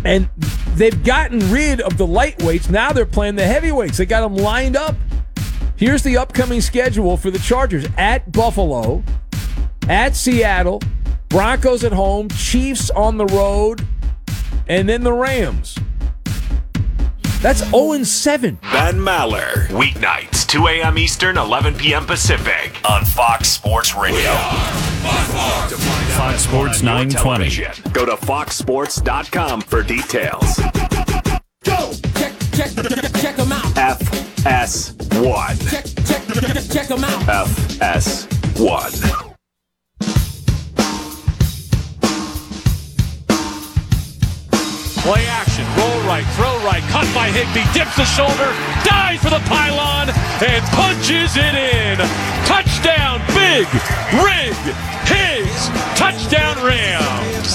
And they've gotten rid of the lightweights. Now they're playing the heavyweights. They got them lined up. Here's the upcoming schedule for the Chargers. At Buffalo, at Seattle, Broncos at home, Chiefs on the road, and then the Rams. That's 0-7. Ben Maller. Weeknights, 2 a.m. Eastern, 11 p.m. Pacific on Fox Sports Radio. Fox Sports 920. Go to foxsports.com for details. Go! Check them out. FS1. Check them out. FS1. Play action, roll right, throw right, cut by Higbee, dips the shoulder, dives for the pylon, and punches it in. Touchdown, Big Rig Higgs. Touchdown, Rams.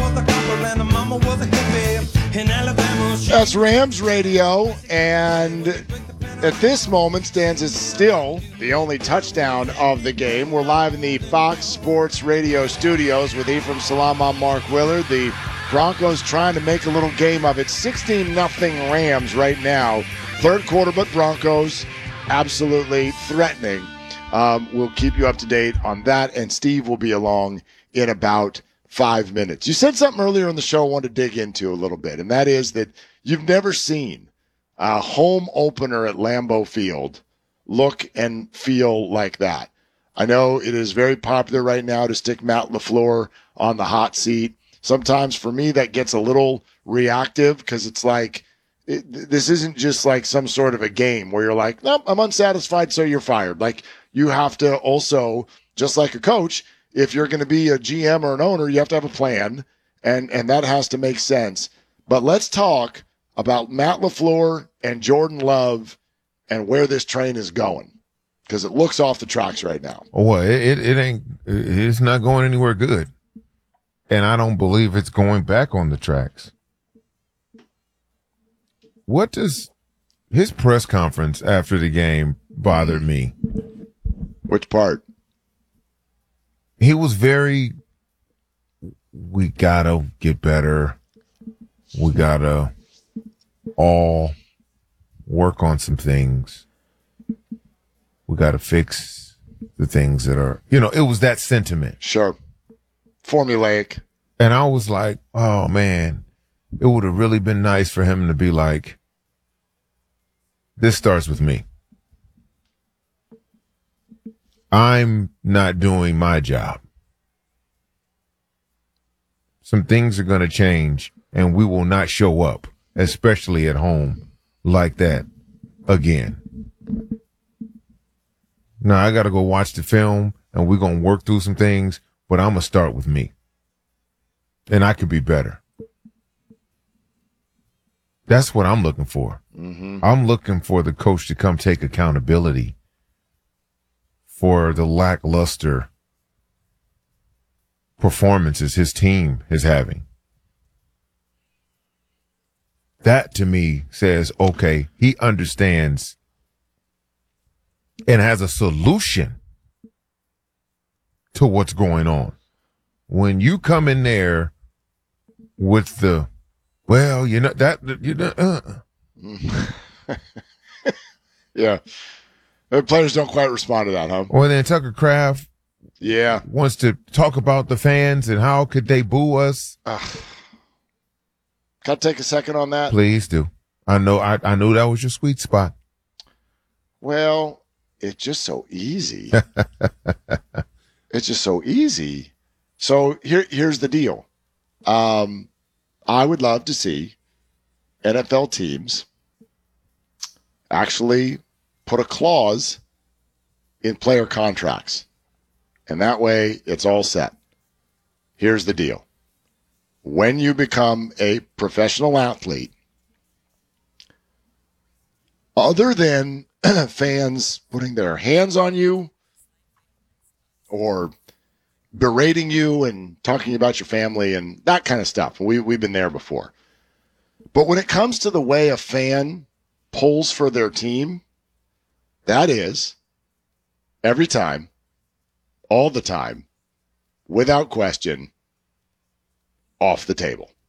That's Rams radio, and at this moment stands as still the only touchdown of the game. We're live in the Fox Sports Radio studios with Ephraim Salam. I'm Mark Willard. The Broncos trying to make a little game of it. 16-0 Rams right now. Third quarter, but Broncos absolutely threatening. We'll keep you up to date on that, and Steve will be along in about 5 minutes. You said something earlier in the show I want to dig into a little bit, and that is that you've never seen a home opener at Lambeau Field look and feel like that. I know it is very popular right now to stick Matt LaFleur on the hot seat. Sometimes for me that gets a little reactive because it's like this isn't just like some sort of a game where you're like, nope, I'm unsatisfied, so you're fired. Like you have to also, just like a coach, if you're going to be a GM or an owner, you have to have a plan, and that has to make sense. But let's talk about Matt LaFleur and Jordan Love and where this train is going because it looks off the tracks right now. Well, it's not going anywhere good. And I don't believe it's going back on the tracks. What does his press conference after the game bothered me? Which part? He was we gotta get better. We gotta all work on some things. We gotta fix the things that are, it was that sentiment. Sure. Formulaic. And I was like, oh, man, it would have really been nice for him to be like, this starts with me. I'm not doing my job. Some things are going to change, and we will not show up, especially at home, like that again. Now, I got to go watch the film, and we're going to work through some things. But I'm going to start with me. And I could be better. That's what I'm looking for. Mm-hmm. I'm looking for the coach to come take accountability for the lackluster performances his team is having. That, to me, says, okay, he understands and has a solution to what's going on. When you come in there with the, yeah. The players don't quite respond to that, huh? Well, then Tucker Kraft wants to talk about the fans and how could they boo us. Can I take a second on that? Please do. I know that was your sweet spot. Well, it's just so easy. It's just so easy. So here's the deal. I would love to see NFL teams actually put a clause in player contracts. And that way it's all set. Here's the deal. When you become a professional athlete, other than fans putting their hands on you or berating you and talking about your family and that kind of stuff. We've been there before. But when it comes to the way a fan pulls for their team, that is every time, all the time, without question, off the table.